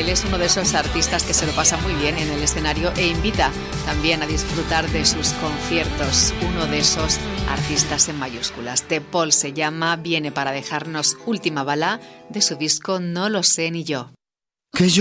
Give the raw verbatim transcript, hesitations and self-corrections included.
Él es uno de esos artistas que se lo pasa muy bien en el escenario e invita también a disfrutar de sus conciertos. Uno de esos artistas en mayúsculas. The Paul se llama, viene para dejarnos Última Bala de su disco No lo sé ni yo. Que yo